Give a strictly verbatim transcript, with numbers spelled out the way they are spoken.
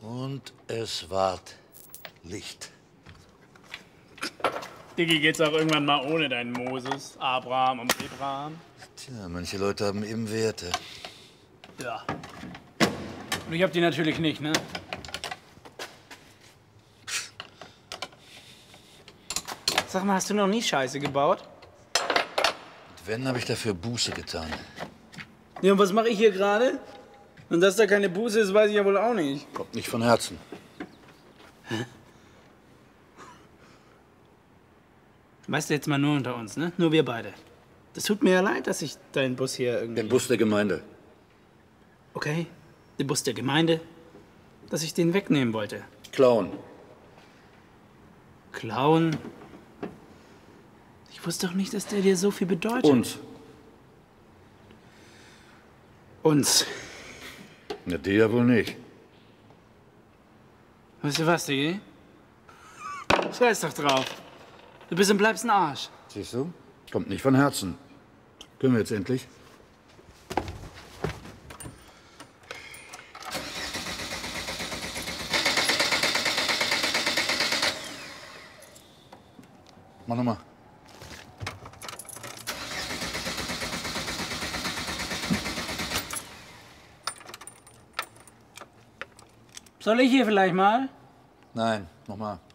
Und es ward Licht. Diggi, geht's auch irgendwann mal ohne deinen Moses, Abraham und Abraham? Tja, manche Leute haben eben Werte. Ja. Und ich hab die natürlich nicht, ne? Sag mal, hast du noch nie Scheiße gebaut? Und wenn, habe ich dafür Buße getan. Ja, und was mache ich hier gerade? Und dass da keine Buße ist, weiß ich ja wohl auch nicht. Kommt nicht von Herzen. Weißt du, jetzt mal nur unter uns, ne? Nur wir beide. Das tut mir ja leid, dass ich deinen Bus hier irgendwie... Den Bus der Gemeinde. Okay, den Bus der Gemeinde, dass ich den wegnehmen wollte. Klauen. Klauen? Ich wusste doch nicht, dass der dir so viel bedeutet. Uns. Uns. Na, dir ja wohl nicht. Weißt du was, Digi? Scheiß doch drauf. Du bist und bleibst ein Arsch. Siehst du? Kommt nicht von Herzen. Können wir jetzt endlich? Mach nochmal. Soll ich hier vielleicht mal? Nein, nochmal.